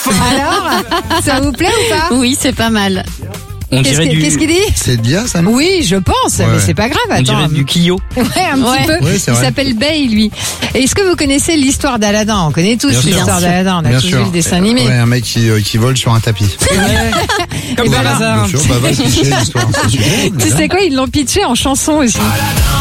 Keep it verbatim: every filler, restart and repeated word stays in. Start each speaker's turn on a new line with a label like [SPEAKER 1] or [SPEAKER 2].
[SPEAKER 1] Alors, ça vous plaît ou pas?
[SPEAKER 2] Oui, c'est pas mal.
[SPEAKER 3] On
[SPEAKER 1] Qu'est-ce
[SPEAKER 3] dirait
[SPEAKER 1] que-
[SPEAKER 3] du,
[SPEAKER 1] qu'est-ce qu'il dit?
[SPEAKER 4] C'est bien ça, non?
[SPEAKER 1] Oui, je pense,
[SPEAKER 4] Ouais.
[SPEAKER 1] mais c'est pas grave.
[SPEAKER 3] on
[SPEAKER 1] Attends,
[SPEAKER 3] dirait du Clio.
[SPEAKER 1] ouais, un
[SPEAKER 2] Ouais.
[SPEAKER 1] petit peu.
[SPEAKER 4] Ouais, c'est
[SPEAKER 1] Il
[SPEAKER 4] vrai.
[SPEAKER 1] s'appelle Bay, lui. Est-ce que vous connaissez l'histoire d'Aladin? On connaît tous
[SPEAKER 4] Bien sûr.
[SPEAKER 1] l'histoire
[SPEAKER 2] Bien sûr.
[SPEAKER 1] d'Aladin. On a
[SPEAKER 4] Bien
[SPEAKER 1] tous
[SPEAKER 4] sûr.
[SPEAKER 1] vu le dessin animé.
[SPEAKER 4] Ouais, un mec qui, euh, qui vole sur un tapis.
[SPEAKER 3] Comme
[SPEAKER 1] Et
[SPEAKER 3] par
[SPEAKER 1] voilà.
[SPEAKER 3] hasard.
[SPEAKER 4] Bien sûr, bah va se pitcher l'histoire. C'est super.
[SPEAKER 1] Tu sais quoi, ils l'ont pitché en chanson aussi.